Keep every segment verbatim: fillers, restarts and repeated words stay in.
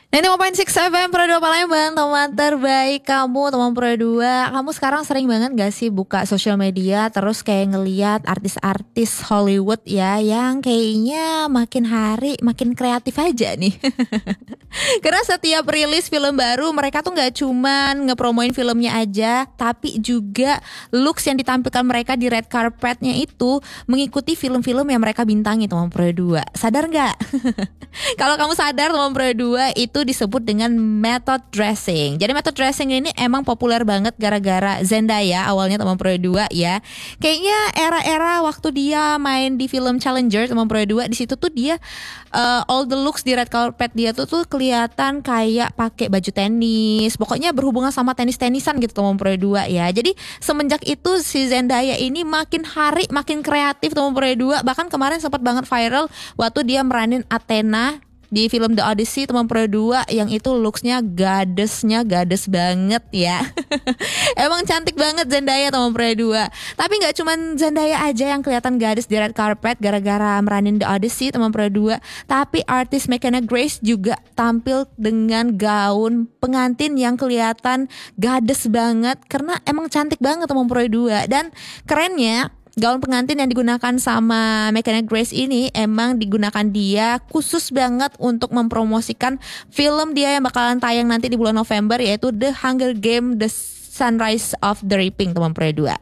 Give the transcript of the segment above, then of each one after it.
Ini lima koma enam F M Pro dua Palembang, teman terbaik kamu, teman Pro dua. Kamu sekarang sering banget gak sih buka sosial media terus kayak ngeliat artis-artis Hollywood ya, yang kayaknya makin hari makin kreatif aja nih. Karena setiap rilis film baru, mereka tuh gak cuman ngepromoin filmnya aja, tapi juga looks yang ditampilkan mereka di red carpetnya itu mengikuti film-film yang mereka bintangi, teman Pro dua. Sadar gak? Kalau kamu sadar, teman Pro dua, itu disebut dengan method dressing. Jadi method dressing ini emang populer banget gara-gara Zendaya awalnya, teman Pro dua ya. Kayaknya era-era waktu dia main di film Challenger, teman Pro dua, di situ tuh dia uh, all the looks di red carpet dia tuh tuh kelihatan kayak pakai baju tenis. Pokoknya berhubungan sama tenis-tenisan gitu, teman Pro dua ya. Jadi semenjak itu si Zendaya ini makin hari makin kreatif, teman Pro dua. Bahkan kemarin sempat banget viral waktu dia meranin Athena di film The Odyssey, teman Pro dua, yang itu looksnya gadesnya gades banget ya. Emang cantik banget Zendaya, teman Pro dua. Tapi gak cuman Zendaya aja yang kelihatan gadis di red carpet gara-gara meranin The Odyssey, teman Pro dua. Tapi artis McKenna Grace juga tampil dengan gaun pengantin yang kelihatan gadis banget, karena emang cantik banget, teman Pro dua. Dan kerennya, gaun pengantin yang digunakan sama McKenna Grace ini emang digunakan dia khusus banget untuk mempromosikan film dia yang bakalan tayang nanti di bulan November, yaitu The Hunger Game The Sunrise of the Reaping, teman Pro dua.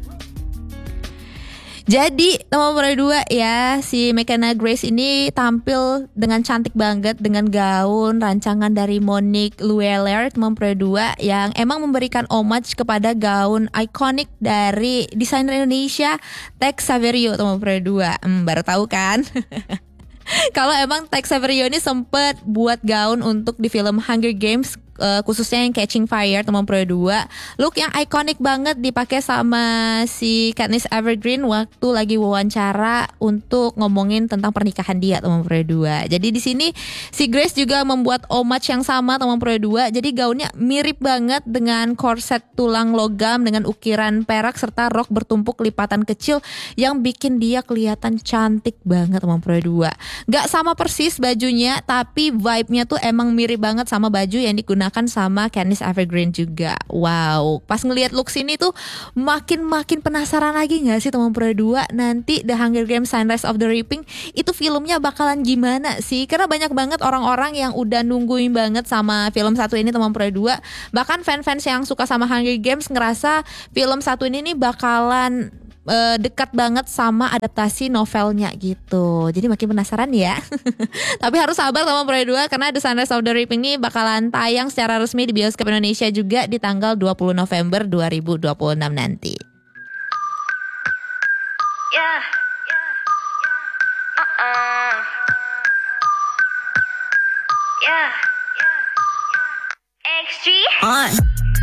Jadi teman Pro dua ya, si McKenna Grace ini tampil dengan cantik banget dengan gaun rancangan dari Monique Lhuillier, teman Pro dua, yang emang memberikan homage kepada gaun ikonik dari desainer Indonesia Tex Saverio, teman Pro dua. Hmm, baru tahu kan? Kalau emang Tex Saverio ini sempet buat gaun untuk di film Hunger Games, uh, khususnya yang Catching Fire, teman Pro dua. Look yang ikonik banget dipakai sama si Katniss Evergreen waktu lagi wawancara untuk ngomongin tentang pernikahan dia, teman Pro dua. Jadi di sini si Grace juga membuat homage yang sama, teman Pro dua. Jadi gaunnya mirip banget dengan korset tulang logam dengan ukiran perak serta rok bertumpuk lipatan kecil yang bikin dia kelihatan cantik banget, teman Pro dua. Gak sama persis bajunya, tapi vibe-nya tuh emang mirip banget sama baju yang digunakan sama Katniss Evergreen juga. Wow, pas ngelihat looks ini tuh makin-makin penasaran lagi gak sih, teman Pro dua, nanti The Hunger Games Sunrise of the Reaping itu filmnya bakalan gimana sih? Karena banyak banget orang-orang yang udah nungguin banget sama film satu ini, teman Pro dua. Bahkan fans-fans yang suka sama Hunger Games ngerasa film satu ini nih bakalan Uh, dekat banget sama adaptasi novelnya gitu. Jadi makin penasaran ya. Tapi harus sabar, teman Pro dua, karena The Sunrise of the Reaping ini bakalan tayang secara resmi di bioskop Indonesia juga di tanggal dua puluh November dua ribu dua puluh enam nanti. Yeah. Uh-uh. Yeah. X G. On.